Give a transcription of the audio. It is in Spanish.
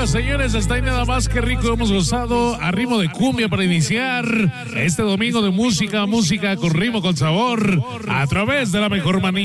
Bueno, señores, hasta ahí nada más. Qué rico hemos gozado a ritmo de cumbia para iniciar este domingo de música con ritmo, con sabor, a través de la mejor manía.